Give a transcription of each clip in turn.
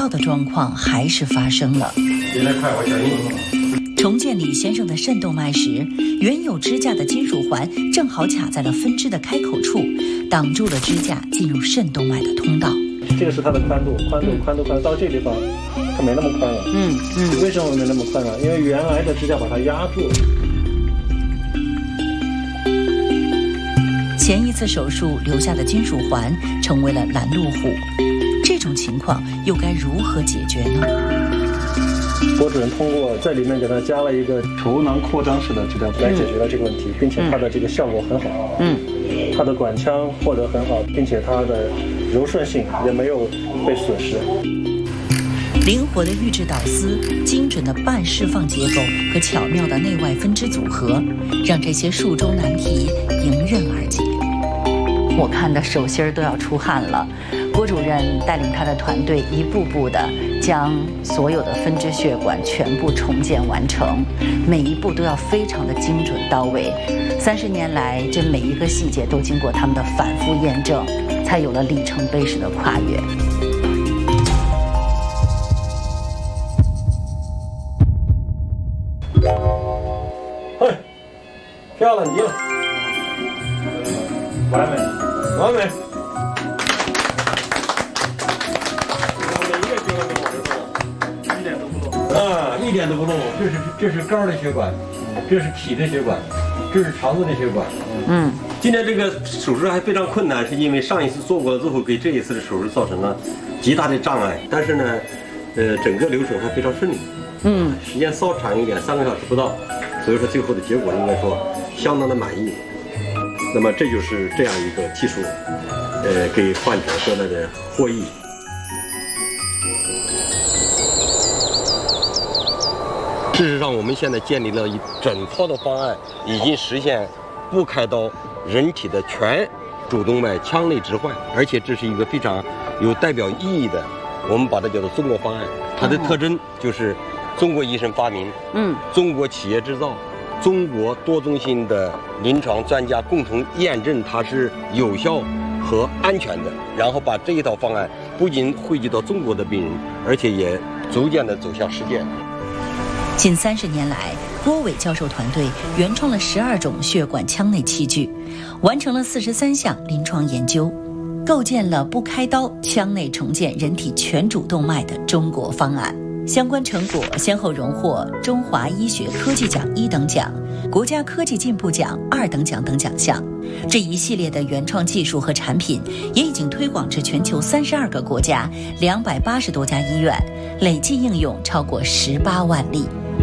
到的状况还是发生了。重建李先生的肾动脉时，原有支架的金属环正好卡在了分支的开口处，挡住了支架进入肾动脉的通道。 这个是它的宽度到这地方它没那么宽了。为什么没那么宽了？因为原来的支架把它压住了。 前一次手术留下的金属环成为了拦路虎，这种情况又该如何解决呢？ 郭主任通过在里面给它加了一个球囊扩张式的支架来解决了这个问题，并且它的这个效果很好。它的管腔获得很好，并且它的柔顺性也没有被损失。 灵活的预制导丝、精准的半释放结构和巧妙的内外分支组合，让这些术中难题迎刃而解。我看的手心都要出汗了。郭主任带领他的团队一步步的将所有的分支血管全部重建完成，每一步都要非常的精准到位。30年来，这每一个细节都经过他们的反复验证，才有了里程碑式的跨越。 嘿，漂亮极了，完美，完美。 一点都不漏，这是肝的血管，这是脾的血管，这是肠子的血管。 今天这个手术还非常困难，是因为上一次做过了之后，给这一次的手术造成了极大的障碍。但是呢，整个流程还非常顺利。时间稍长一点，3个小时不到，所以说最后的结果应该说相当的满意。那么这就是这样一个技术，给患者得来的获益。事实上，我们现在建立了一整套的方案，已经实现不开刀人体的全主动脉腔内置换，而且这是一个非常有代表意义的，我们把它叫做中国方案。它的特征就是中国医生发明，中国企业制造，中国多中心的临床专家共同验证它是有效和安全的，然后把这一套方案不仅惠及到中国的病人，而且也逐渐的走向世界。 近30年来，郭伟教授团队原创了12种血管腔内器具，完成了43项临床研究，构建了不开刀腔内重建人体全主动脉的中国方案。相关成果先后荣获中华医学科技奖1等奖、国家科技进步奖2等奖等奖项。这一系列的原创技术和产品也已经推广至全球32个国家、280多家医院，累计应用超过18万例。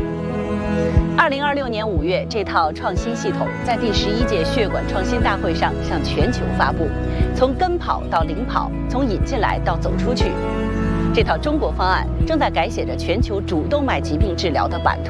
2026年5月，这套创新系统在第11届血管创新大会上向全球发布，从跟跑到领跑，从引进来到走出去。这套中国方案正在改写着全球主动脉疾病治疗的版图。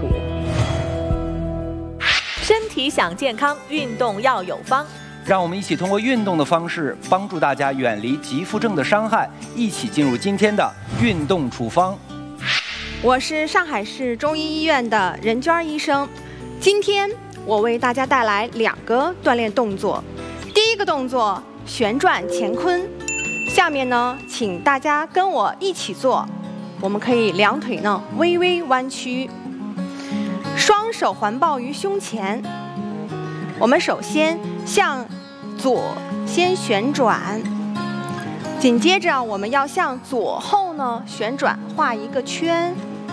身体想健康，运动要有方。 让我们一起通过运动的方式，帮助大家远离急腹症的伤害，一起进入今天的运动处方。 我是上海市中医医院的任娟医生，今天我为大家带来2个锻炼动作。第一个动作旋转乾坤，下面呢，请大家跟我一起做。我们可以两腿呢微微弯曲，双手环抱于胸前。我们首先向左先旋转，紧接着我们要向左后呢旋转，画一个圈。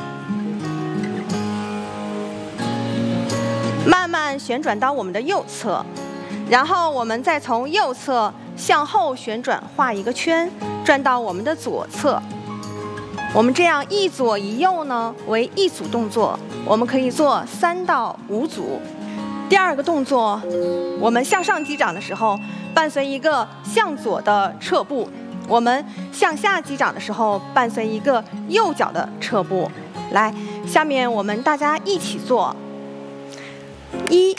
慢慢旋转到我们的右侧，然后我们再从右侧向后旋转，画一个圈，转到我们的左侧。我们这样一左一右呢为一组动作，我们可以做3到5组。第二个动作，我们向上击掌的时候，伴随一个向左的撤步；我们向下击掌的时候，伴随一个右脚的撤步。来，下面我们大家一起做。1、2，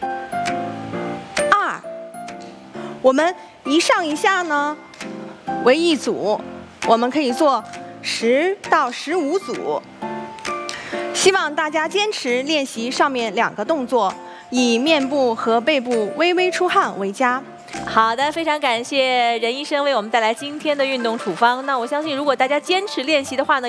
我们一上一下呢为一组，我们可以做10到15组。希望大家坚持练习上面2个动作，以面部和背部微微出汗为佳。 好的，非常感谢任医生为我们带来今天的运动处方。那我相信，如果大家坚持练习的话呢，